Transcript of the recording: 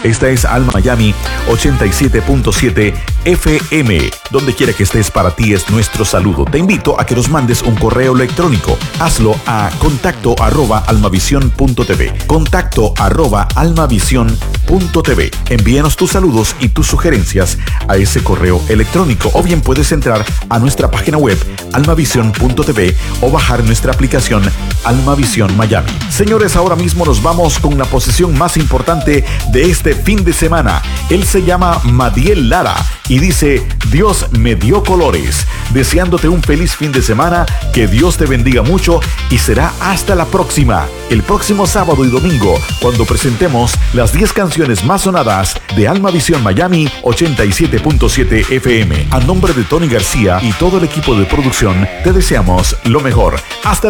Esta es Alma Miami 87.7 FM. Donde quiera que estés, para ti es nuestro saludo. Te invito a que nos mandes un correo electrónico. Hazlo a contacto@almavision.tv. contacto@almavision.tv. Envíanos tus saludos y tus sugerencias a ese correo electrónico, o bien puedes entrar a nuestra página web almavision.tv o bajar nuestra aplicación Almavisión Miami. Señores, ahora mismo nos vamos con la posesión más importante de este fin de semana. Él se llama Madiel Lara y dice: Dios me dio colores. Deseándote un feliz fin de semana, que Dios te bendiga mucho y será hasta la próxima. El próximo sábado y domingo, cuando presentemos las 10 canciones más sonadas de Almavisión Miami 87.7 FM. A nombre de Tony García y todo el equipo de producción, te deseamos lo mejor. Hasta